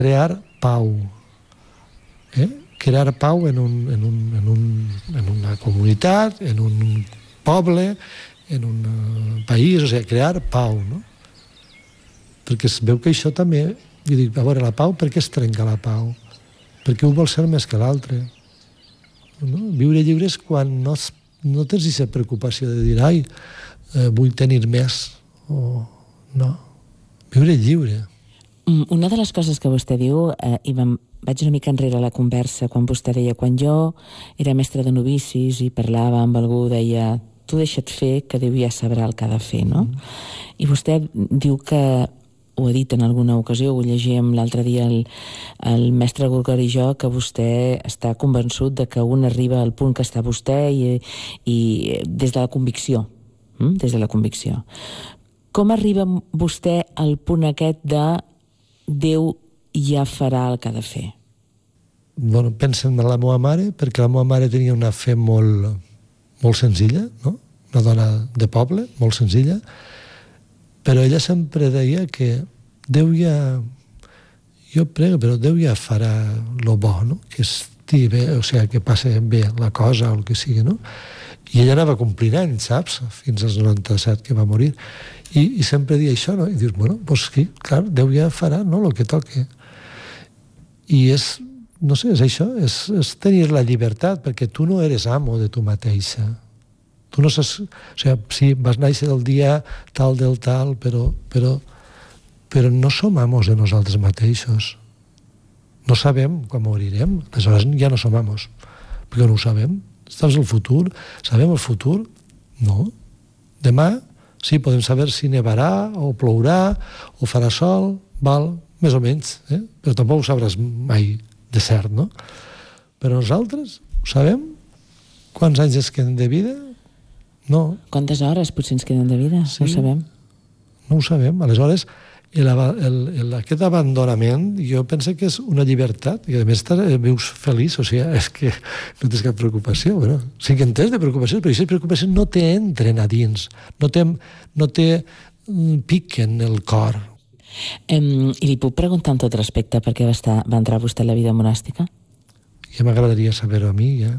crear pau. Crear pau en una comunitat, en un poble, en un país, o sigui, crear pau, no? Perquè es veu que això també... Jo dic, a veure, la pau, per què es trenca la pau? Perquè un vol ser més que l'altre. No? Viure lliure és quan no tens aquesta preocupació de dir, ai, vull tenir més, o no. Viure lliure. Una de les coses que vostè diu, i vaig una mica enrere la conversa, quan vostè deia, quan jo era mestre de novicis i parlava amb algú, deia, tu deixa't fer, que Déu ja sabrà el que ha de fer, no? I vostè diu que, ho ha dit en alguna ocasió, ho llegíem l'altre dia el mestre Gorgori i jo, que vostè està convençut de que un arriba al punt que està vostè i des de la convicció. Des de la convicció. Com arriba vostè al punt aquest de Déu ja farà el que ha de fer? Bueno, pensa en la meva mare, perquè la meva mare tenia una fe molt senzilla, no? Una dona de poble, molt senzilla, però ella sempre deia que Déu ja... Jo prego, però Déu ja farà lo bo, no? Que estigui bé, o sigui, que passi bé la cosa o el que sigui, no? I ella anava complint anys, saps? Fins als 97, que va morir. I sempre dia això, no? I dius, bueno, doncs sí, clar, Déu ja farà, no?, el que toqui. I és, no sé, és això, és tenir la llibertat, perquè tu no eres amo de tu mateixa. Tu no saps... O sigui, sí, vas néixer el dia tal del tal, però no som amos de nosaltres mateixos. No sabem quan morirem. Aleshores ja no som amos, perquè no ho sabem. Estàs al futur. Sabem el futur? No. Demà, sí, podem saber si nevarà, o plourà, o farà sol, val, més o menys, però tampoc ho sabràs mai de cert, no? Però nosaltres ho sabem? Quants anys ens queden de vida? No. Quantes hores potser ens queden de vida? Sí. No ho sabem. No ho sabem. Aleshores, aquest abandonament jo penso que és una llibertat i a més vius feliç, o sigui, és que no tens cap preocupació. Bueno, sí que en tens de preocupació, però aquestes preocupacions no t'entren a dins, no te piquen el cor. I li puc preguntar amb tot respecte per què va entrar vostè en la vida monàstica? Ja m'agradaria saber-ho a mi, ja.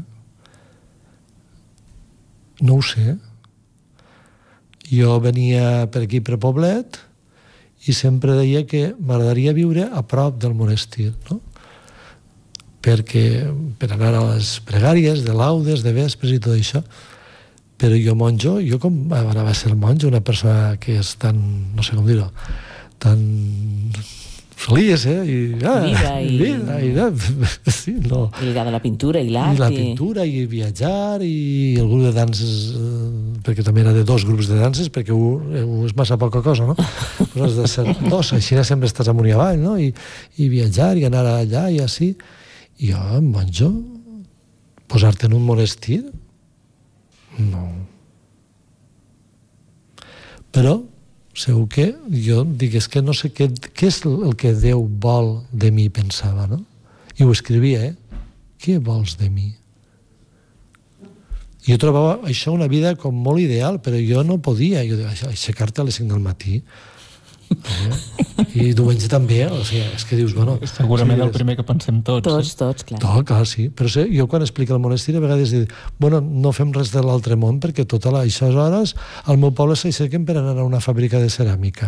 No ho sé. Jo venia per aquí, per Poblet, i sempre deia que m'agradaria viure a prop del monestir, no? Per anar a les pregàries de laudes, de vespres i tot això. Però jo monjo, jo com anava a ser monjo, una persona que és tan, no sé com dir-ho, tan feliç, Vida, sí, no. I lligada a la pintura i l'art. I la pintura, i viatjar, i el grup de danses, perquè també era de 2 grups de danses, perquè un és massa poca cosa, no? Però has de ser 2, així sempre estàs amunt i avall, no? I viatjar, i anar allà, i així. I jo, monjo, posar-te en un monestir? No. Però segur que jo dic, és que no sé què és el que Déu vol de mi, pensava, no? I ho escrivia, Què vols de mi? Jo trobava això una vida com molt ideal, però jo no podia. Jo deia, aixecar-te a les 5 del matí. I diumenge també, o sigui, és que dius, bueno... Segurament el primer que pensem tots. Tots, clar. Clar, sí. Però jo quan explico el monestir a vegades dic, bueno, no fem res de l'altre món perquè totes aquestes hores al meu poble s'aixequen per anar a una fàbrica de ceràmica.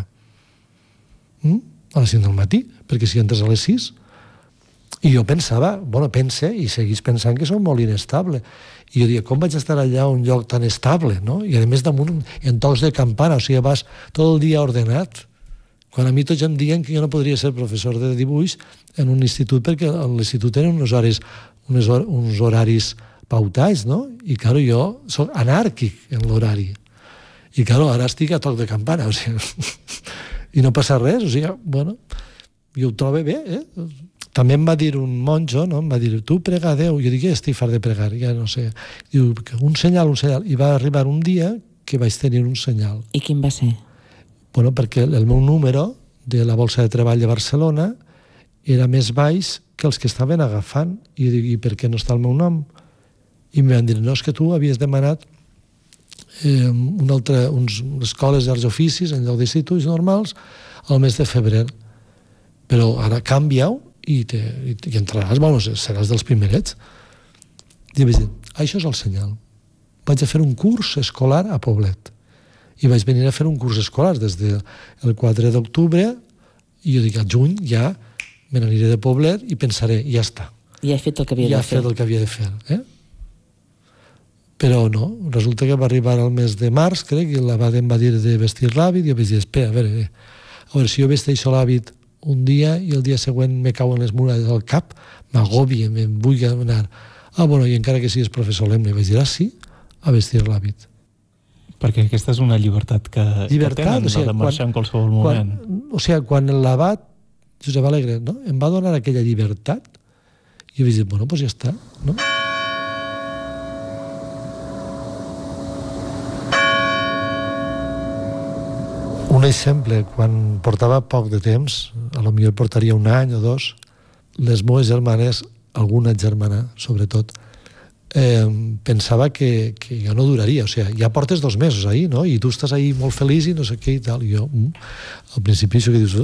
A les 5 del matí, perquè si entres a les 6. I jo pensava, pense i seguís pensant que som molt inestable. I jo dic, com vaig estar allà a un lloc tan estable, no? I a més damunt en tocs de campana, o sigui, vas tot el dia ordenat. Quan a mi tots em diuen que jo no podria ser professor de dibuix en un institut, perquè a l'institut tenen uns horaris pautats, no? I, clar, jo soc anàrquic en l'horari. I, clar, ara estic a toc de campana, o sigui... I no passa res, o sigui, bueno, jo ho trobo bé, També em va dir un monjo, no? Em va dir, tu prega a Déu. Jo dic, ja estic fart de pregar, ja no sé. Diu, un senyal. I va arribar un dia que vaig tenir un senyal. I quin va ser? Bueno, perquè el meu número de la Bolsa de Treball de Barcelona era més baix que els que estaven agafant. I dic, i per què no està el meu nom? I em van dir, no, és que tu havies demanat unes escoles d'arts oficis en lloc d'instituts normals al mes de febrer. però ara canvia-ho i entraràs, bueno, seràs dels primerets. I vaig dir, això és el senyal. Vaig a fer un curs escolar a Poblet. I vaig venir a fer un curs escolar des del 4 d'octubre, i jo dic, a juny ja me n'aniré de Poblet i pensaré, ja està. Ja he fet el que havia de fer. Ja he fet el que havia de fer. Però no, resulta que va arribar al mes de març, crec, i la Bade em va dir de vestir l'hàbit, i jo vaig dir, espera, a veure, si jo vesteixo l'hàbit un dia i el dia següent me cauen les muralles al cap, m'agòbia, me'n vull anar. Bueno, i encara que siguis professor solemne, vaig dir, sí, a vestir l'hàbit. Perquè aquesta és una llibertat que tenen, de marxar en qualsevol moment. Quan l'abat, Josep Alegre, no? Em va donar aquella llibertat, i jo vaig dir, bueno, doncs ja està, no? Un exemple, quan portava poc de temps, a lo millor portaria un any o dos, les meves germanes, alguna germana, sobretot, pensava que jo no duraria. O sigui, ja portes 2 mesos ahí, no? I tu estàs ahí molt feliç i no sé què i tal. I jo, al principi, això que dius...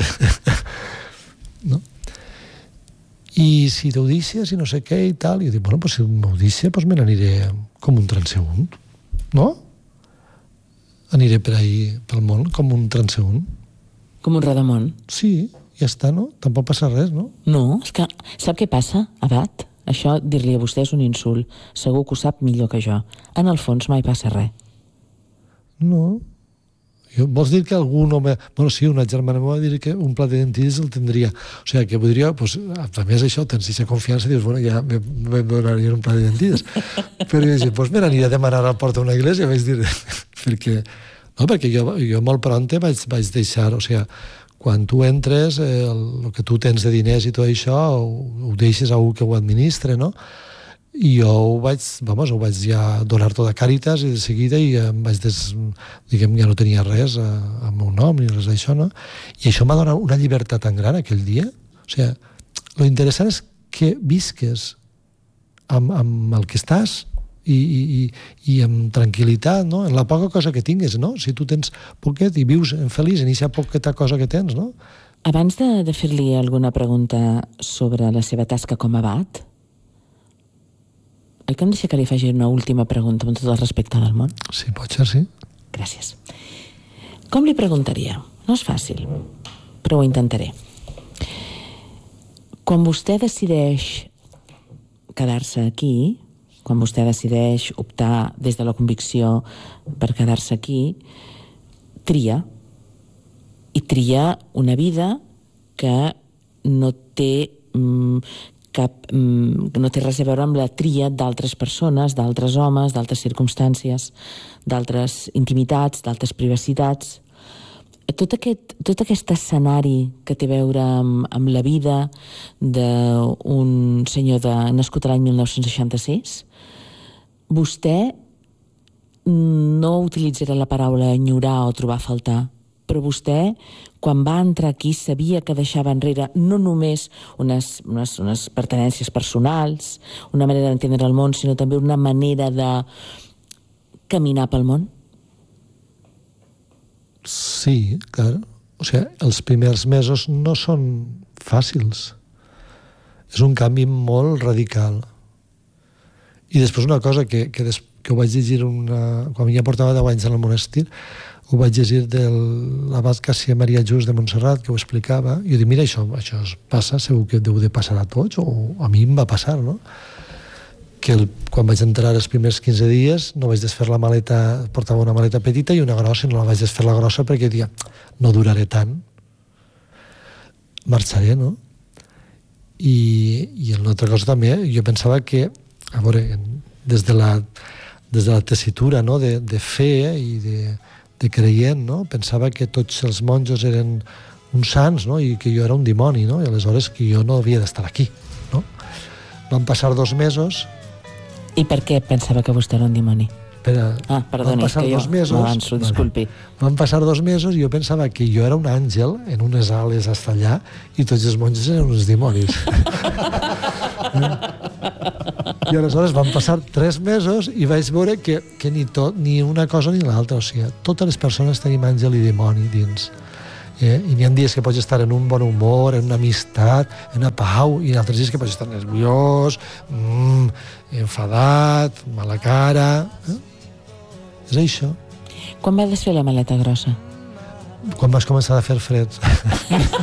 no? I si t'ho deixes i no sé què i tal, i jo dic, bueno, pues si m'ho deixes, pues me n'aniré com un transeünt, no? Aniré per ahí, pel món, com un transeünt. Com un rodamón? Sí, ja està, no? Tampoc passa res, no? No, és que sap què passa, Abat? Això, dir-li a vostè és un insult. Segur que ho sap millor que jo. En el fons mai passa res. No. Vols dir que algun home... Bueno, sí, una germana meva va dir que un plat de dentilles el tindria. O sigui, que podria... Pues, a més això, tens aquesta confiança i dius, bueno, ja me donarien un plat de dentilles. Però jo vaig pues me n'aniré a demanar a la porta d'una església, vaig dir... perquè jo molt pront vaig deixar... O sigui, quan tu entres, el que tu tens de diners i tot això, ho deixes a algú que ho administre, no? I jo ho vaig ja donar tot a Càritas i de seguida em vaig diguem, ja no tenia res al meu nom ni res d'això, no? I això m'ha donat una llibertat tan gran aquell dia. O sigui, lo interessant és que visques amb el que estàs i amb tranquil·litat, no? En la poca cosa que tingues, no? Si tu tens poquet i vius feliç en aquesta poqueta cosa que tens, no? Abans de fer-li alguna pregunta sobre la seva tasca com a abat, oi que em deixa que li faci una última pregunta amb tot el respecte del món? Sí, pot ser, sí. Gràcies. Com li preguntaria? No és fàcil, però ho intentaré. Quan vostè decideix quedar-se aquí, quan vostè decideix optar des de la convicció per quedar-se aquí, tria. I tria una vida que no té no té res a veure amb la tria d'altres persones, d'altres homes, d'altres circumstàncies, d'altres intimitats, d'altres privacitats. Tot aquest escenari que té a veure amb la vida d'un senyor nascut l'any 1966, vostè no utilitzarà la paraula enyorar o trobar a faltar, però vostè, quan va entrar aquí, sabia que deixava enrere no només unes pertinences personals, una manera d'entendre el món, sinó també una manera de caminar pel món? Sí, clar. O sigui, els primers mesos no són fàcils. És un canvi molt radical. I després una cosa que ho vaig llegir quan ja portava 10 anys en el monestir, ho vaig llegir de l'abat Cassià Maria Just de Montserrat, que ho explicava, i jo dic, mira, això es passa, segur que deu de passar a tots, o a mi em va passar, no? Que quan vaig entrar els primers 15 dies no vaig desfer la maleta, portava una maleta petita i una grossa, i no la vaig desfer la grossa perquè diia, no duraré tant, marxaré, no? I una altra cosa també, jo pensava que, a veure, des de la tessitura, no?, de fe i de creient, no?, pensava que tots els monjos eren uns sants, no?, i que jo era un dimoni, no?, i aleshores que jo no havia d'estar aquí, no? Van passar 2 mesos. I per què pensava que vostè era un dimoni? Perdoni, que jo m'avanço, disculpi. Van passar 2 mesos i jo pensava que jo era un àngel en unes ales hasta allà i tots els monjos eren uns dimonis. I aleshores van passar 3 mesos i vaig veure que ni una cosa ni l'altra, o sigui, totes les persones tenim àngel i dimoni dins. I n'hi ha dies que pots estar en un bon humor, en una amistat, en una pau, i en altres dies que pots estar nerviós, enfadat, mala cara... És això. Quan va desfer la maleta grossa? Quan vas començar a fer fred.